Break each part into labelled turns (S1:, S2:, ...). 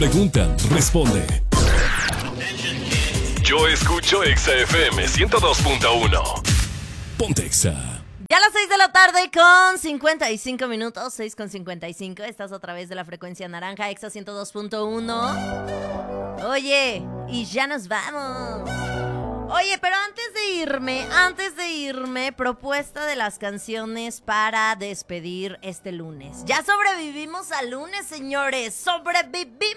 S1: Preguntan, responde. Yo escucho Exa FM 102.1. Ponte Exa.
S2: Ya a las 6 de la tarde con 55 minutos, 6 con 55. Estás otra vez de la frecuencia naranja, Exa 102.1. Oye, y ya nos vamos. Oye, pero antes de irme, propuesta de las canciones para despedir este lunes. Ya sobrevivimos al lunes, señores. ¡Sobrevivimos!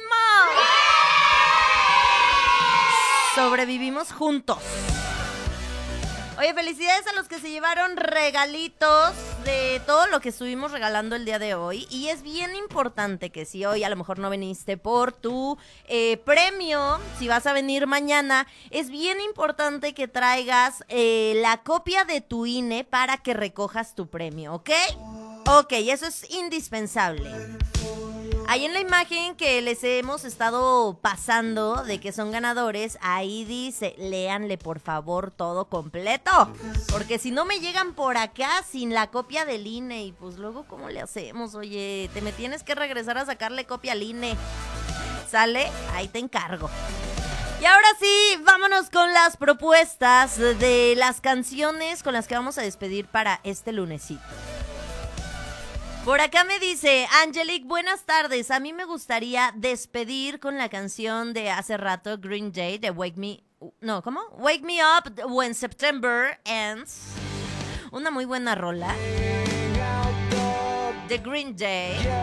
S2: Sobrevivimos juntos. Oye, felicidades a los que se llevaron regalitos de todo lo que estuvimos regalando el día de hoy. Y es bien importante que si hoy a lo mejor no viniste por tu premio, si vas a venir mañana, es bien importante que traigas la copia de tu INE para que recojas tu premio, ¿ok? Ok, eso es indispensable. Ahí en la imagen que les hemos estado pasando de que son ganadores, ahí dice, léanle por favor todo completo, porque si no me llegan por acá sin la copia del INE y pues luego ¿cómo le hacemos? Oye, te me tienes que regresar a sacarle copia al INE. ¿Sale? Ahí te encargo. Y ahora sí, vámonos con las propuestas de las canciones con las que vamos a despedir para este lunesito. Por acá me dice, Angelique, buenas tardes. A mí me gustaría despedir con la canción de hace rato, Green Day, de Wake Me... No, ¿cómo? Wake Me Up When September Ends. Una muy buena rola. De Green Day.